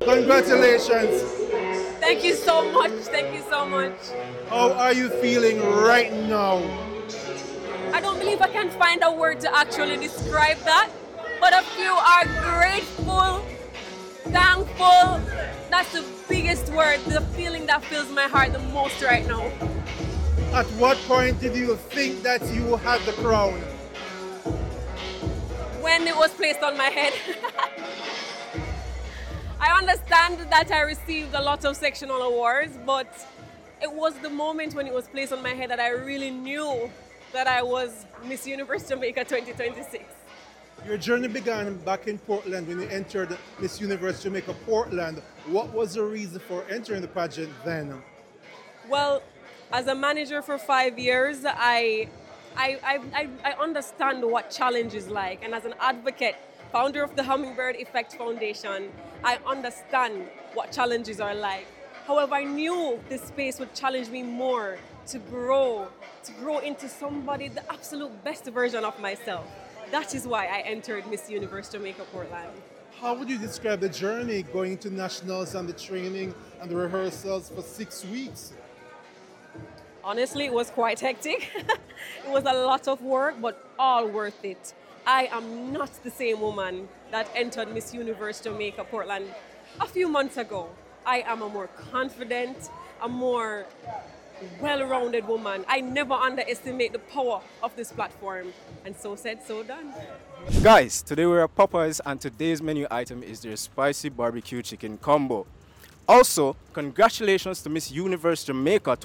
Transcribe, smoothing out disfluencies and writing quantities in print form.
Congratulations. Thank you so much. Thank you so much. How are you feeling right now? I don't believe I can find a word to actually describe that, but a few are grateful, thankful. That's the biggest word, the feeling that fills my heart the most right now. At what point did you think that you had the crown? When it was placed on my head. I understand that I received a lot of sectional awards, but it was the moment when it was placed on my head that I really knew that I was Miss Universe Jamaica 2026. Your journey began back in Portland when you entered Miss Universe Jamaica Portland. What was the reason for entering the pageant then? Well, as a manager for 5 years, I understand what challenge is like. And as an advocate, founder of the Hummingbird Effect Foundation, I understand what challenges are like. However, I knew this space would challenge me more to grow into somebody, the absolute best version of myself. That is why I entered Miss Universe Jamaica Portland. How would you describe the journey going to nationals and the training and the rehearsals for 6 weeks? Honestly, it was quite hectic. It was a lot of work, but all worth it. I am not the same woman that entered Miss Universe Jamaica Portland a few months ago. I am a more confident, a more well-rounded woman. I never underestimate the power of this platform. And so said, so done. Guys, today we're at Popeyes and today's menu item is their spicy barbecue chicken combo. Also, congratulations to Miss Universe Jamaica